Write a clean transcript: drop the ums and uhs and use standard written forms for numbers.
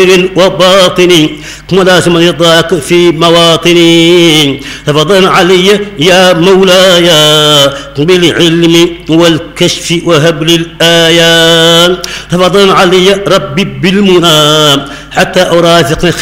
وباطني كما لازم رضاك في مواطني. تفضل علي يا مولاي بالعلم والكشف وهب لي الآيات. تفضل علي ربي بالمنى حتى أرافق